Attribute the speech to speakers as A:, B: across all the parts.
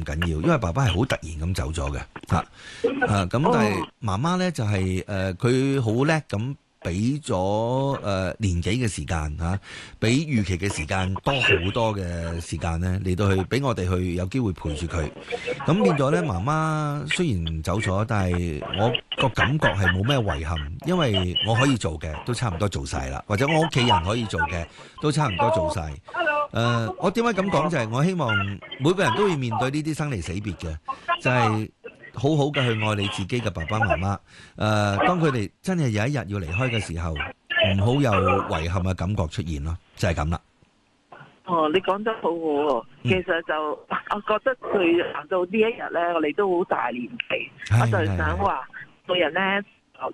A: 咁緊要，因為爸爸係好突然咁走咗嘅嚇。咁但係媽媽咧就係佢好叻咁。俾咗年幾嘅時間嚇，比預期嘅時間多好多嘅時間咧，嚟到去俾我哋去有機會陪住佢。咁變咗咧，媽媽雖然走咗，但係我個感覺係冇咩遺憾，因為我可以做嘅都差唔多做晒啦，或者我屋企人可以做嘅都差唔多做晒。我點解咁講就係我希望每個人都會面對呢啲生離死別嘅，就係好好嘅去愛你自己嘅爸爸媽媽。當佢哋真係有一日要離開嘅時候，唔好有遺憾嘅感覺出現咯，就係咁啦。
B: 你講得好好喎。其實就我覺得佢行到呢一日咧，我哋都好大年紀。我就想話個人咧，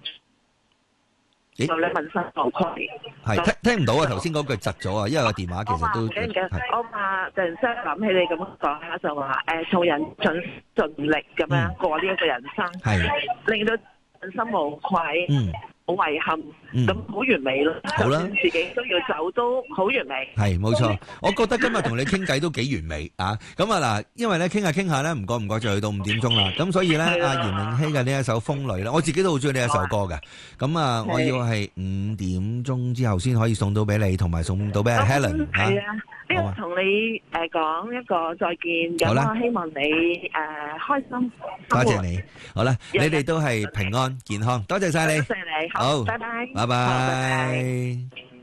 B: 就你問心無愧。
A: 係聽唔到啊！頭先嗰句窒咗啊，因為個電話其實都
B: 我話突然間諗起你咁講下，就話做人盡力咁樣過呢一個人生，令到問心無愧，好遺憾，咁好完美咯。
A: 好啦，
B: 自己都要走都好完美。
A: 係冇錯，我覺得今日同你傾偈都幾完美啊！咁啊嗱，因為咧傾下傾下咧，唔覺就去到5點鐘啦。咁所以咧，阿嚴明熙嘅呢一首《風雷》咧，我自己都好中意呢一首歌嘅。咁啊，我要係5點鐘之後先可以送到俾你，同埋送到俾阿 Helen 嚇。
B: 係啊，呢個同你講一個再見。咁我希望你開心。
A: 多謝你。好啦，你哋都係平安健康，多謝晒你。
B: 多謝你。
A: 好，
B: 拜拜。
A: 拜拜。